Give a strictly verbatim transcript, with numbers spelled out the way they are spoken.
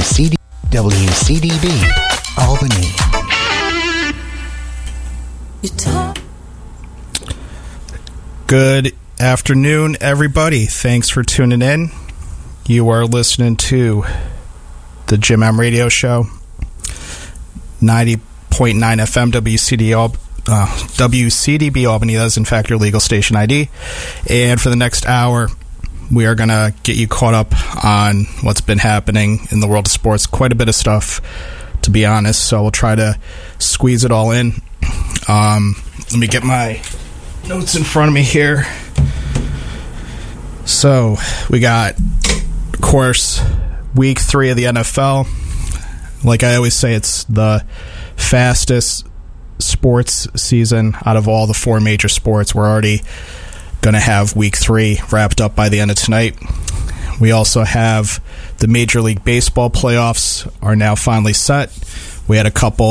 C D, W C D B, Albany. Good afternoon, everybody. Thanks for tuning in. You are listening to the Jim M Radio Show, ninety point nine F M, W C D, uh, W C D B Albany. That is, in fact, your legal station I D. And for the next hour, we are going to get you caught up on what's been happening in the world of sports. Quite a bit of stuff, to be honest, so we'll try to squeeze it all in. Um, let me get my notes in front of me here. So, we got, of course, week three of the N F L. Like I always say, it's the fastest sports season out of all the four major sports. We're already going to have week three wrapped up by the end of tonight. We also have the Major League Baseball playoffs are now finally set. We had a couple